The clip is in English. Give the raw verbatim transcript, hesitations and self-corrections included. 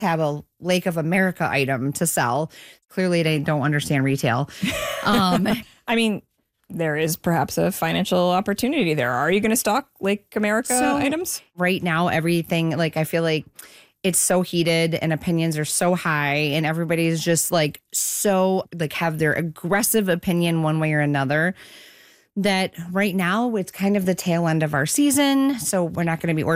have a Lake of America item to sell. Clearly, they don't understand retail. Um, I mean, there is perhaps a financial opportunity there. Are you going to stock Lake America so items? Right now, everything, like, I feel like it's so heated and opinions are so high and everybody's just like so like have their aggressive opinion one way or another that right now it's kind of the tail end of our season. So we're not going to be ordering